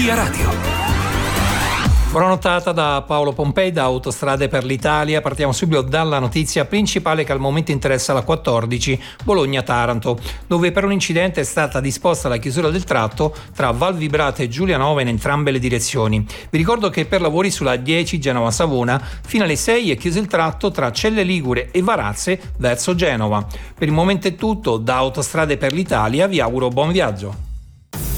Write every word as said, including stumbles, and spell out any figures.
Via Radio. Buona nottata da Paolo Pompei da Autostrade per l'Italia. Partiamo subito dalla notizia principale che al momento interessa la quattordici Bologna-Taranto, dove per un incidente è stata disposta la chiusura del tratto tra Val Vibrata e Giulianova in entrambe le direzioni. Vi ricordo che per lavori sulla dieci Genova-Savona fino alle sei è chiuso il tratto tra Celle Ligure e Varazze verso Genova. Per il momento è tutto, da Autostrade per l'Italia vi auguro buon viaggio.